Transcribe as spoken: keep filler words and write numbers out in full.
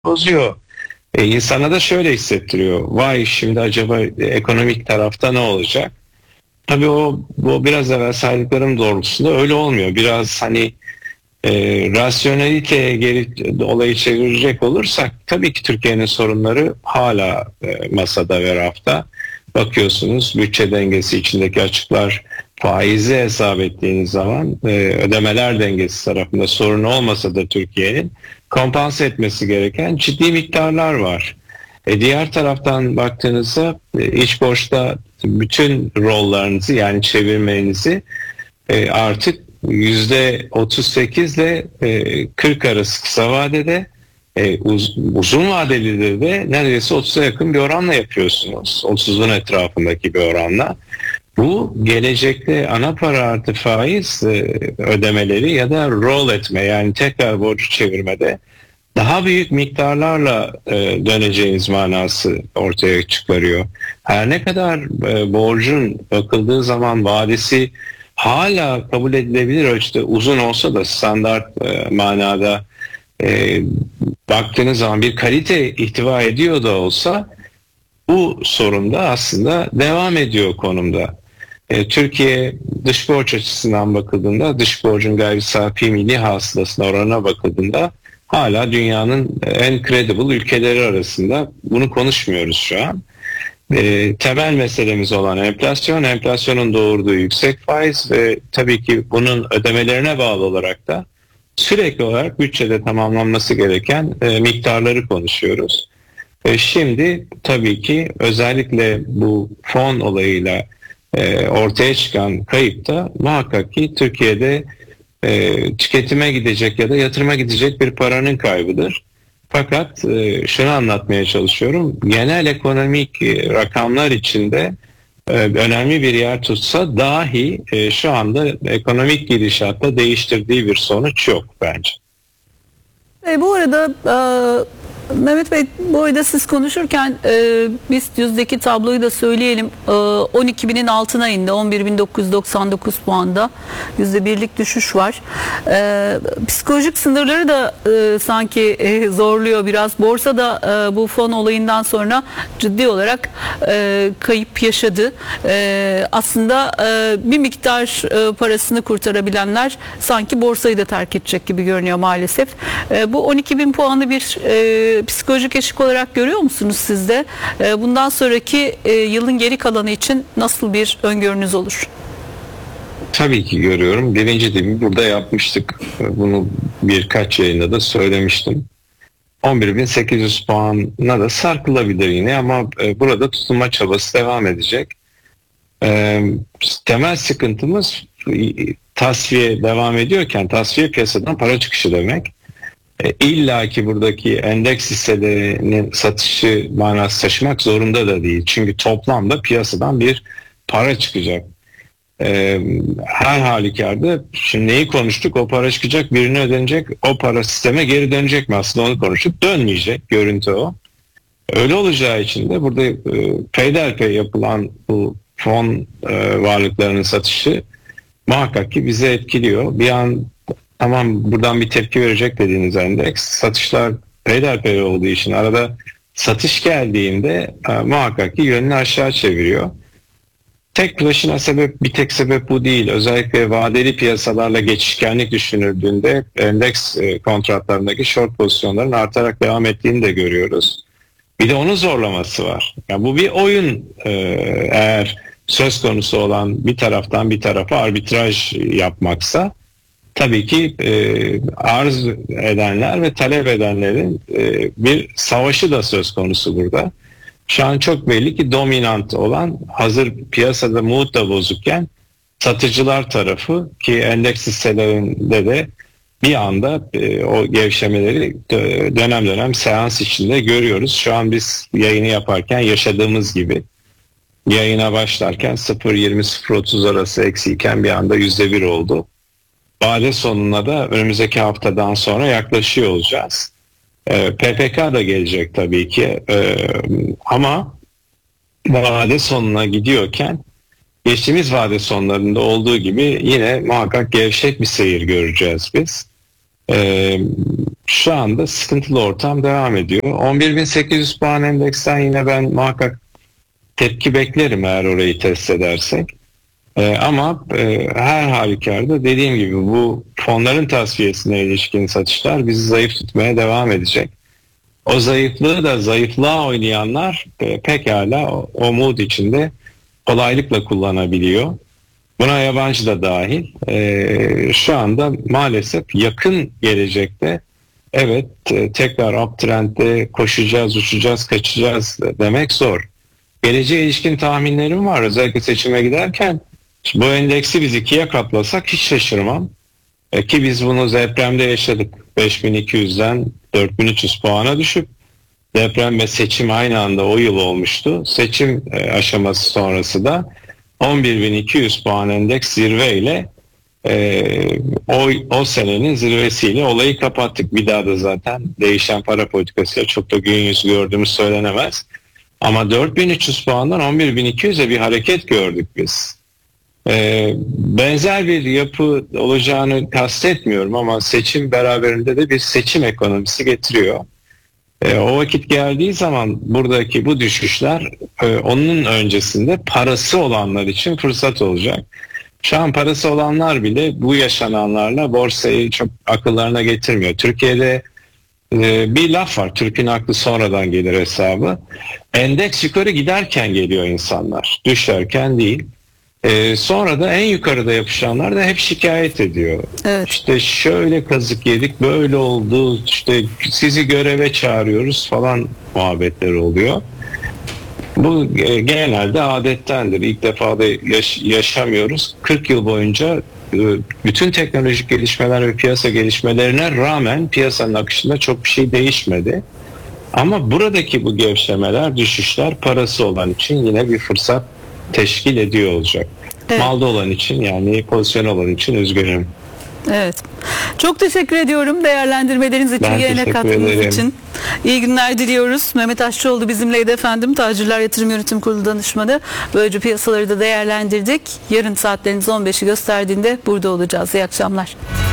bozuyor. E, insana da şöyle hissettiriyor. Vay, şimdi acaba ekonomik tarafta ne olacak? Tabii o bu biraz evvel saydıklarım doğrultusunda öyle olmuyor. Biraz hani e, rasyoneliteye geri olayı çevirecek olursak tabii ki Türkiye'nin sorunları hala e, masada ve rafta. Bakıyorsunuz bütçe dengesi içindeki açıklar, faizi hesap ettiğiniz zaman e, ödemeler dengesi tarafında sorun olmasa da Türkiye'nin kompanse etmesi gereken ciddi miktarlar var. E, diğer taraftan baktığınızda e, iç borçta bütün rollarınızı, yani çevirmenizi e, artık yüzde otuz sekiz ile e, kırk arası kısa vadede, e, uz, uzun vadeli de neredeyse otuza yakın bir oranla yapıyorsunuz. otuzun etrafındaki bir oranla. Bu gelecekte ana para artı faiz e, ödemeleri ya da roll etme, yani tekrar borcu çevirmede daha büyük miktarlarla e, döneceğiniz manası ortaya çıkarıyor. Her ne kadar e, borcun bakıldığı zaman vadesi hala kabul edilebilir ölçüde uzun olsa da, standart e, manada e, baktığınız zaman bir kalite ihtiva ediyor da olsa, bu sorun da aslında devam ediyor konumda. E, Türkiye dış borç açısından bakıldığında, dış borcun gayri safi milli hasılasına oranına bakıldığında hala dünyanın en credible ülkeleri arasında. Bunu konuşmuyoruz şu an. E, temel meselemiz olan enflasyon, enflasyonun doğurduğu yüksek faiz ve tabii ki bunun ödemelerine bağlı olarak da sürekli olarak bütçede tamamlanması gereken e, miktarları konuşuyoruz. E, şimdi tabii ki özellikle bu fon olayıyla e, ortaya çıkan kayıpta muhakkak ki Türkiye'de e, tüketime gidecek ya da yatırıma gidecek bir paranın kaybıdır. Fakat e, şunu anlatmaya çalışıyorum. Genel ekonomik e, rakamlar içinde e, önemli bir yer tutsa dahi e, şu anda ekonomik gidişatta değiştirdiği bir sonuç yok bence. E, bu arada e, Mehmet Bey, bu arada siz konuşurken e, biz yüzdeki tabloyu da söyleyelim. E, on iki binin altına indi. on bir bin dokuz yüz doksan dokuz puanda yüzde birlik düşüş var. E, psikolojik sınırları da e, sanki e, zorluyor biraz. Borsa da e, bu fon olayından sonra ciddi olarak e, kayıp yaşadı. E, aslında e, bir miktar e, parasını kurtarabilenler sanki borsayı da terk edecek gibi görünüyor maalesef. E, bu on iki bin puanı bir e, psikolojik eşik olarak görüyor musunuz siz de? E, bundan sonraki e, yılın geri kalanı için nasıl bir öngörünüz olur? Tabii ki görüyorum. Birinci dibi burada yapmıştık. Bunu birkaç yayında da söylemiştim. on bir bin sekiz yüz puanına da sarkılabilir yine, ama e, burada tutunma çabası devam edecek. E, temel sıkıntımız tasfiye devam ediyorken, tasfiye piyasadan para çıkışı demek. E, İlla ki buradaki endeks hisselerinin satışı manası taşımak zorunda da değil. Çünkü toplamda piyasadan bir para çıkacak. E, her halükarda şimdi neyi konuştuk? O para çıkacak, birine ödenecek, o para sisteme geri dönecek mi? Aslında onu konuştuk. Dönmeyecek, görüntü o. Öyle olacağı için de burada e, peyderpey yapılan bu fon e, varlıklarının satışı muhakkak ki bizi etkiliyor. Bir an tamam, buradan bir tepki verecek dediğiniz endeks, satışlar peyderpey olduğu için arada satış geldiğinde e, muhakkak ki yönünü aşağı çeviriyor. Tek başına sebep, bir tek sebep bu değil. Özellikle vadeli piyasalarla geçişkenlik düşünüldüğünde endeks e, kontratlarındaki short pozisyonların artarak devam ettiğini de görüyoruz. Bir de onun zorlaması var. Yani bu bir oyun, e, eğer söz konusu olan bir taraftan bir tarafa arbitraj yapmaksa, tabii ki e, arz edenler ve talep edenlerin e, bir savaşı da söz konusu burada. Şu an çok belli ki dominant olan, hazır piyasada mood da bozukken, satıcılar tarafı, ki endeks hisselerinde de bir anda e, o gevşemeleri dönem dönem seans içinde görüyoruz. Şu an biz yayını yaparken yaşadığımız gibi, yayına başlarken sıfır yirmi sıfır otuz arası eksiyken bir anda yüzde bir oldu. Vade sonuna da önümüzdeki haftadan sonra yaklaşıyor olacağız. E, P P K da gelecek tabii ki, e, ama vade sonuna gidiyorken geçtiğimiz vade sonlarında olduğu gibi yine muhakkak gevşek bir seyir göreceğiz biz. E, şu anda sıkıntılı ortam devam ediyor. on bir bin sekiz yüz puan endeksten yine ben muhakkak tepki beklerim eğer orayı test edersek. Ee, ama e, her halükarda dediğim gibi bu fonların tasfiyesine ilişkin satışlar bizi zayıf tutmaya devam edecek. O zayıflığı da zayıflığa oynayanlar e, pekala o, o mood içinde kolaylıkla kullanabiliyor. Buna yabancı da dahil. E, şu anda maalesef yakın gelecekte evet e, tekrar uptrend'de koşacağız, uçacağız, kaçacağız demek zor. Geleceğe ilişkin tahminlerim var. Özellikle seçime giderken bu endeksi biz ikiye katlasak hiç şaşırmam. E, ki biz bunu depremde yaşadık. beş bin iki yüzden dört bin üç yüz puana düşüp deprem ve seçim aynı anda o yıl olmuştu. Seçim e, aşaması sonrası da on bir bin iki yüz puan endeks zirveyle e, o, o senenin zirvesiyle olayı kapattık. Bir daha da zaten değişen para politikasıyla çok da gün yüzü gördüğümüz söylenemez. Ama dört bin üç yüz puandan on bir bin iki yüze bir hareket gördük biz. Ee, benzer bir yapı olacağını kastetmiyorum ama seçim beraberinde de bir seçim ekonomisi getiriyor. Ee, o vakit geldiği zaman buradaki bu düşüşler e, onun öncesinde parası olanlar için fırsat olacak. Şu an parası olanlar bile bu yaşananlarla borsayı çok akıllarına getirmiyor. Türkiye'de e, bir laf var, Türk'ün aklı sonradan gelir hesabı. Endeks yukarı giderken geliyor insanlar, düşerken değil. Ee, sonra da en yukarıda yapışanlar da hep şikayet ediyor. Evet. İşte şöyle kazık yedik, böyle oldu, işte sizi göreve çağırıyoruz falan muhabbetleri oluyor. Bu e, genelde adettendir. İlk defa da yaş- yaşamıyoruz. kırk yıl boyunca e, bütün teknolojik gelişmeler ve piyasa gelişmelerine rağmen piyasanın akışında çok bir şey değişmedi. Ama buradaki bu gevşemeler, düşüşler parası olan için yine bir fırsat teşkil ediyor olacak. Evet. Malda olan için, yani pozisyon olan için üzgünüm. Evet. Çok teşekkür ediyorum değerlendirmeleriniz için, yayına katkınız için. İyi günler diliyoruz. Mehmet Aşçıoğlu bizimleydi efendim. Tacirler Yatırım Yönetim Kurulu danışmanı. Böylece piyasaları da değerlendirdik. Yarın saatleriniz on beşi gösterdiğinde burada olacağız. İyi akşamlar.